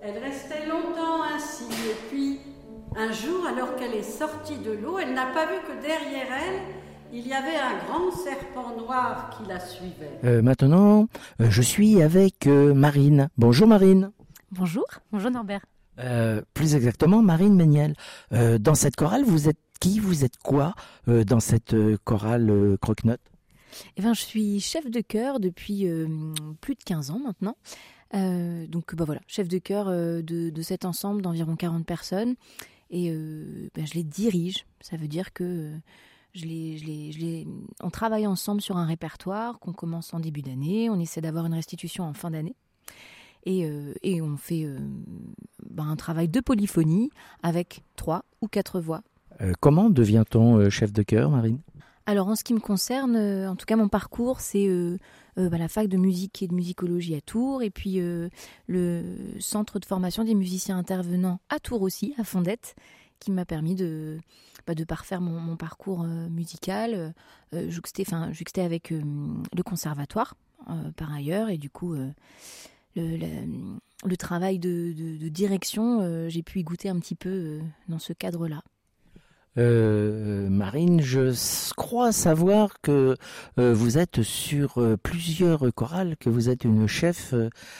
Elle restait longtemps ainsi, et puis, un jour, alors qu'elle est sortie de l'eau, elle n'a pas vu que derrière elle, il y avait un grand serpent noir qui la suivait. Maintenant, je suis avec Marine. Bonjour Marine. Bonjour Norbert. Plus exactement, Marine Méniel. Dans cette chorale, vous êtes qui? Vous êtes quoi dans cette chorale Croque-Notes? Eh bien, je suis chef de chœur depuis plus de 15 ans maintenant. Donc voilà, chef de chœur de cet ensemble d'environ 40 personnes. Et je les dirige. Ça veut dire que on travaille ensemble sur un répertoire qu'on commence en début d'année. On essaie d'avoir une restitution en fin d'année. Et on fait un travail de polyphonie avec 3 ou 4 voix. Comment devient-on chef de chœur, Marine? Alors en ce qui me concerne, en tout cas mon parcours, c'est la fac de musique et de musicologie à Tours, et puis le centre de formation des musiciens intervenants à Tours aussi, à Fondette, qui m'a permis de parfaire mon parcours musical, juxté avec le conservatoire par ailleurs, et du coup le travail de direction, j'ai pu y goûter un petit peu dans ce cadre-là. Marine, je crois savoir que vous êtes sur plusieurs chorales, que vous êtes une chef,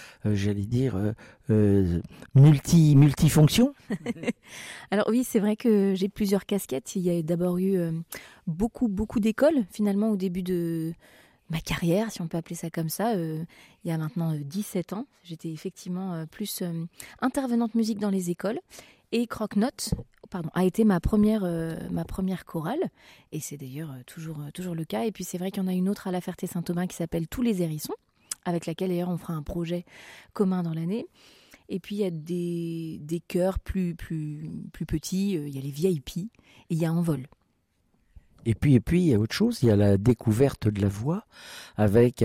multifonction. Alors oui, c'est vrai que j'ai plusieurs casquettes. Il y a d'abord eu beaucoup d'écoles finalement au début de ma carrière, si on peut appeler ça comme ça. Il y a maintenant 17 ans, j'étais effectivement plus intervenante musique dans les écoles. Et Croque-Notes a été ma première chorale, et c'est d'ailleurs toujours le cas. Et puis c'est vrai qu'il y en a une autre à la Ferté-Saint-Aubin qui s'appelle Tous les Hérissons, avec laquelle d'ailleurs on fera un projet commun dans l'année. Et puis il y a des chœurs plus petits, il y a les VIP et il y a Envol. Et puis il y a autre chose, il y a la découverte de la voix avec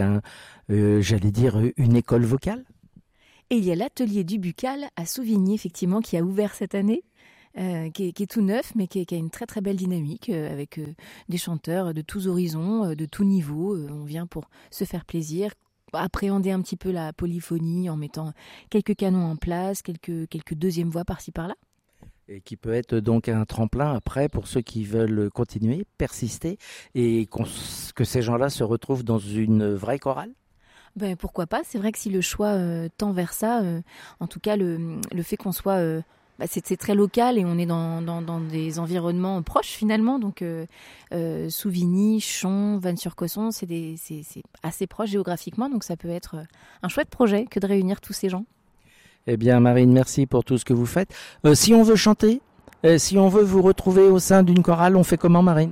une école vocale. Et il y a l'atelier du Buccal à Souvigny, effectivement, qui a ouvert cette année, qui est tout neuf, mais qui a une très très belle dynamique, avec des chanteurs de tous horizons, de tous niveaux. On vient pour se faire plaisir, appréhender un petit peu la polyphonie en mettant quelques canons en place, quelques deuxièmes voix par-ci par-là. Et qui peut être donc un tremplin après pour ceux qui veulent continuer, persister, et que ces gens-là se retrouvent dans une vraie chorale. Pourquoi pas, c'est vrai que si le choix tend vers ça, en tout cas le fait qu'on soit, c'est très local et on est dans des environnements proches finalement, donc Souvigny, Chon, Vannes-sur-Cosson, c'est assez proche géographiquement, donc ça peut être un chouette projet que de réunir tous ces gens. Eh bien Marine, merci pour tout ce que vous faites. Si on veut chanter, si on veut vous retrouver au sein d'une chorale, on fait comment, Marine?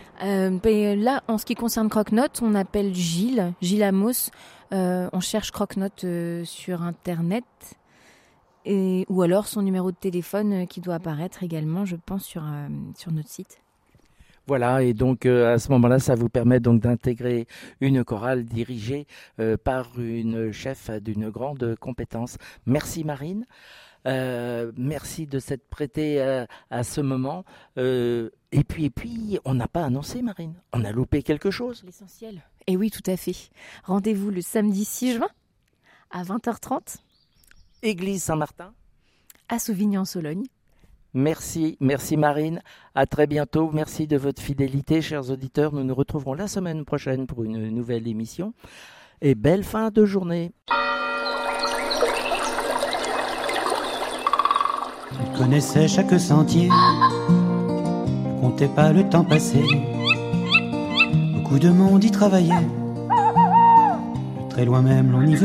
Là, en ce qui concerne Croque-Notes, on appelle Gilles Amos. On cherche Croque-Notes sur Internet, ou alors son numéro de téléphone qui doit apparaître également, je pense, sur notre site. Voilà, et donc à ce moment-là, ça vous permet donc d'intégrer une chorale dirigée par une chef d'une grande compétence. Merci Marine. Merci de s'être prêtée à ce moment. Et puis, on n'a pas annoncé, Marine. On a loupé quelque chose. L'essentiel. Et oui, tout à fait. Rendez-vous le samedi 6 juin à 20h30. Église Saint-Martin. À Souvigny-en-Sologne. Merci Marine. À très bientôt. Merci de votre fidélité, chers auditeurs. Nous nous retrouverons la semaine prochaine pour une nouvelle émission. Et belle fin de journée. Il connaissait chaque sentier, ne comptait pas le temps passé. Beaucoup de monde y travaillait, de très loin même l'on y venait.